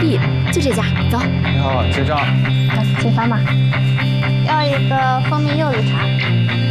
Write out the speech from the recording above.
以，就这家，走。 你好，结账。 先发码。 要一个蜂蜜柚子茶。